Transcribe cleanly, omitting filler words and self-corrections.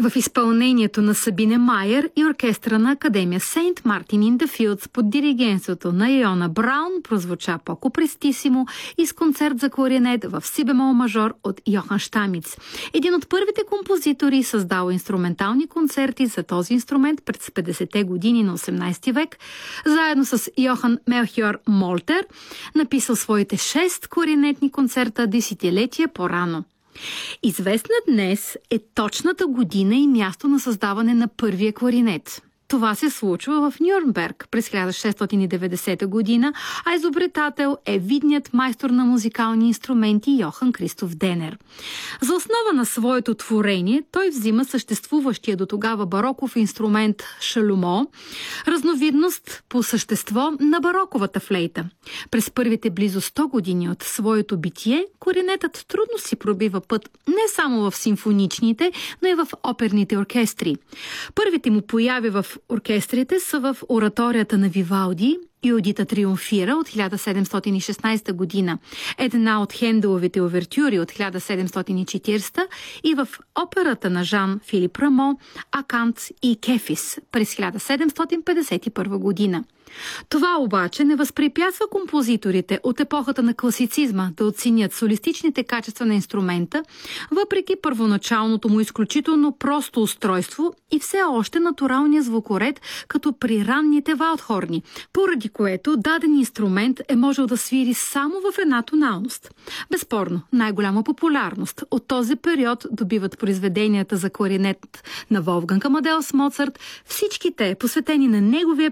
В изпълнението на Сабине Майер и оркестъра на Академия Сейнт Мартин ин де Филдс под диригенството на Йона Браун прозвуча Поко Престисимо и с концерт за кларинет в си бемол мажор от Йохан Штамиц. Един от първите композитори създал инструментални концерти за този инструмент през 50-те години на 18 век, заедно с Йохан Мелхиор Молтер, написал своите 6 кларинетни концерта десетилетия по-рано. Известна днес е точната година и място на създаване на първия кларинет. Това се случва в Нюрнберг през 1690 година, а изобретател е видният майстор на музикални инструменти Йохан Кристоф Денер. За основа на своето творение той взима съществуващия до тогава бароков инструмент шалумо, разновидност по същество на бароковата флейта. През първите близо 100 години от своето битие, кларинетът трудно си пробива път не само в симфоничните, но и в оперните оркестри. Първите му появи в оркестрите са в ораторията на Вивалди Юдита Триумфира от 1716 година, една от Хенделовите овертюри от 1740 и в операта на Жан Филип Рамо Акант и Кефис през 1751 година. Това обаче не възпрепятства композиторите от епохата на класицизма да оценят солистичните качества на инструмента, въпреки първоначалното му изключително просто устройство и все още натуралния звукоред, като при ранните валдхорни, поради което даден инструмент е можел да свири само в една тоналност. Безспорно, най-голяма популярност от този период добиват произведенията за кларинет на Волфганг Амадеус Моцарт, всички те посветени на неговия